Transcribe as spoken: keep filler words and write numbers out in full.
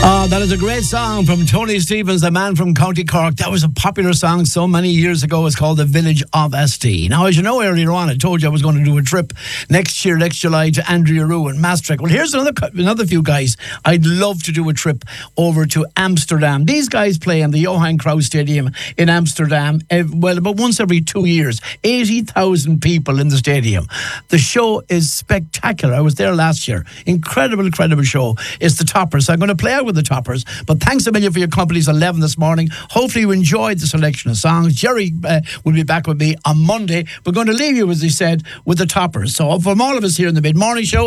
Oh, that is a great song from Tony Stevens, the man from County Cork. That was a popular song so many years ago. It's called The Village of St. Now, as you know, earlier on, I told you I was going to do a trip next year, next July, to Andrea Rue and Maastricht. Well, here's another another few guys. I'd love to do a trip over to Amsterdam. These guys play in the Johan Cruyff Stadium in Amsterdam, uh, well, about once every two years. eighty thousand people in the stadium. The show is spectacular. I was there last year. Incredible, incredible show. It's the Toppers. So I'm going to play out with the Toppers. But thanks a million for your company's eleven this morning. Hopefully you enjoyed the selection of songs. Jerry uh, will be back with me on Monday. We're going to leave you, as he said, with the Toppers. So from all of us here in the Mid-Morning Show,